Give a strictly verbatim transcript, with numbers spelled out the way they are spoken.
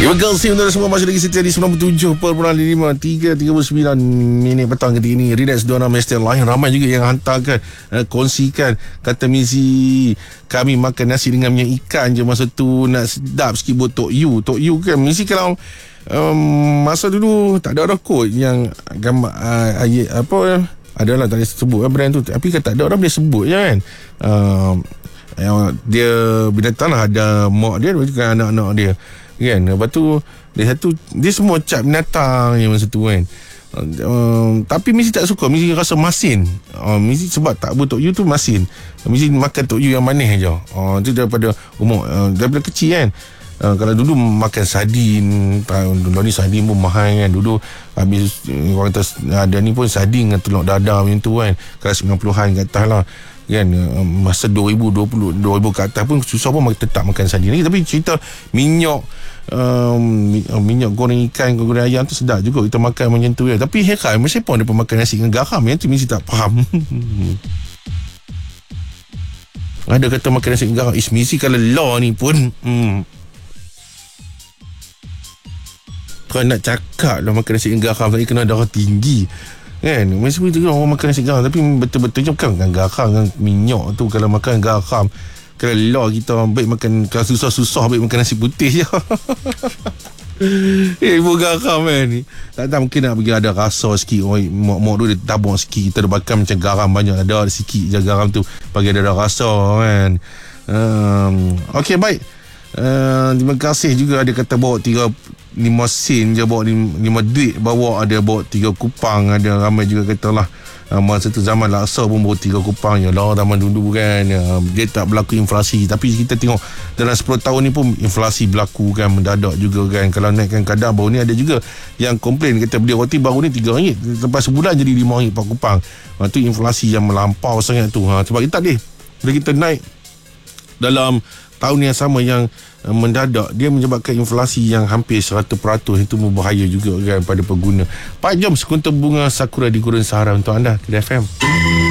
Terima kasih untuk semua masih lagi setia di sembilan puluh tujuh perpuluhan lima tiga tiga puluh sembilan minit petang ketika ini. Relax Dona Mestian lain. Ramai juga yang hantarkan uh, kongsikan, kata Mizi, kami makan nasi dengan minyak ikan je masa tu, nak sedap sikit buat Tok Yu. Tok Yu kan Mizi kalau um, masa dulu tak ada orang kot yang gambar uh, ayat apa adalah tak boleh sebut uh, brand tu, tapi kan tak ada orang boleh sebut je kan. Uh, dia binatang lah, ada mak dia juga anak-anak dia kan. Lepas tu dia satu, dia semua cap binatang yang masa tu kan. Um, tapi Misi tak suka, Misi rasa masin. uh, Misi sebab tak buat Tok Yu tu masin. Misi makan Tok Yu yang manis je. uh, Itu daripada umur uh, daripada kecil kan. uh, Kalau dulu makan sardin, dulu ni sardin pun mahal kan. Dulu habis orang kata ada ni pun sardin dengan telur dadar macam tu kan. Kalau sembilan puluhan ke atas lah kan, masa dua ribu dua puluh dua ribu ke atas pun susah pun tetap makan sardin lagi. Tapi cerita minyak um, minyak goreng ikan, goreng ayam tu sedap juga kita makan macam tu ya. Tapi heran macam pun dia makan nasi dengan garam, yang tu mesti tak faham. Ada kata makan nasi dengan garam, is mesti kalau law ni pun hmm. Kau nak cakap lah makan nasi dengan garam tapi kena darah tinggi kan. Mesti betul orang makan nasi garam, tapi betul-betul je bukan dengan garam, dengan minyak tu. Kalau makan garam, kalau law kita baik makan, kalau susah-susah baik makan nasi putih je. Eh, ibu garam kan ni. Tak tahu, mungkin nak bagi ada rasa sikit. Oh, mak-mak tu dia tabung sikit, kita dah bakar macam garam banyak, ada sikit je garam tu bagi ada, ada rasa kan. um, Okey, baik. Uh, terima kasih juga. Ada kata bawa tiga lima sen je, bawa lima duit, bawa ada bawa tiga kupang. Ada ramai juga kata lah uh, masa tu zaman laksa pun bawa tiga kupang je lah zaman dulu kan. uh, Dia tak berlaku inflasi, tapi kita tengok dalam sepuluh tahun ni pun inflasi berlaku kan, mendadak juga kan. Kalau naikkan kadar, baru ni ada juga yang komplain, kata beli roti baru ni tiga ringgit, lepas sebulan jadi lima ringgit per kupang. uh, Tu inflasi yang melampau sangat tu. uh, Sebab kita tak boleh, bila kita naik dalam tahun yang sama yang uh, mendadak, dia menyebabkan inflasi yang hampir seratus peratus. Itu berbahaya juga kan pada pengguna. empat jam sekuntum bunga sakura di Gurun Sahara untuk anda, Kedah F M.